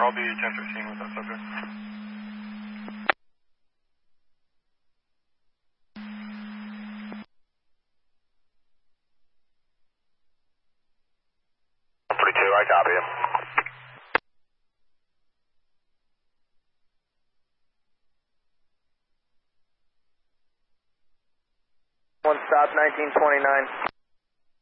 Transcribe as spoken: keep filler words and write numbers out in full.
I'll be ten fifteen with that subject. forty-two, I copy him. One stop, nineteen twenty-nine.